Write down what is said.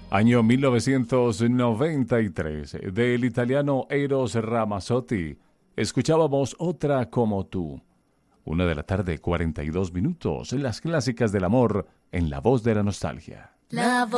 Año 1993, del italiano Eros Ramazzotti, escuchábamos Otra como tú. 1 de la tarde, 42 minutos, las clásicas del amor en la voz de la nostalgia.